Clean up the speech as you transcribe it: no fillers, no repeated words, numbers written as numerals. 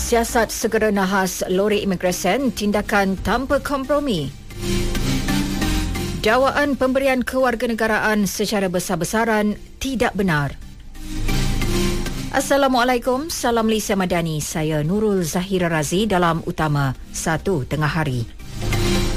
Siasat segera nahas lori imigresen, tindakan tanpa kompromi. Dakwaan pemberian kewarganegaraan secara besar-besaran tidak benar. Assalamualaikum, salam Malaysia Madani. Saya Nurul Zahira Razi dalam Utama 1 Tengah Hari.